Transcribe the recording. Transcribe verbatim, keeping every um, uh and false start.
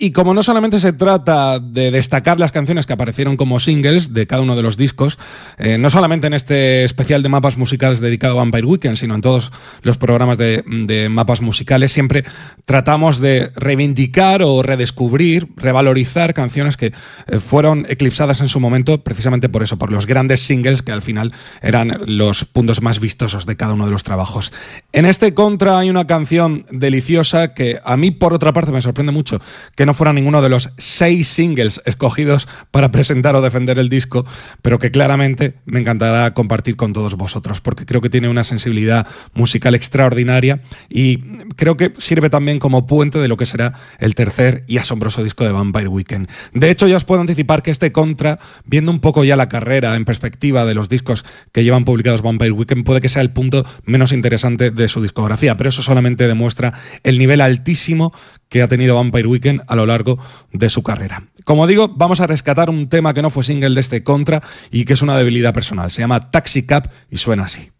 Y como no solamente se trata de destacar las canciones que aparecieron como singles de cada uno de los discos, eh, no solamente en este especial de mapas musicales dedicado a Vampire Weekend, sino en todos los programas de, de mapas musicales, siempre tratamos de reivindicar o redescubrir, revalorizar canciones que eh, fueron eclipsadas en su momento precisamente por eso, por los grandes singles que al final eran los puntos más vistosos de cada uno de los trabajos. En este Contra hay una canción deliciosa que a mí, por otra parte, me sorprende mucho que no fuera ninguno de los seis singles escogidos para presentar o defender el disco, pero que claramente me encantará compartir con todos vosotros, porque creo que tiene una sensibilidad musical extraordinaria y creo que sirve también como puente de lo que será el tercer y asombroso disco de Vampire Weekend. De hecho, ya os puedo anticipar que este Contra, viendo un poco ya la carrera en perspectiva de los discos que llevan publicados Vampire Weekend, puede que sea el punto menos interesante de su discografía, pero eso solamente demuestra el nivel altísimo que ha tenido Vampire Weekend a lo largo de su carrera. Como digo, vamos a rescatar un tema que no fue single de este Contra y que es una debilidad personal. Se llama Taxi Cab y suena así.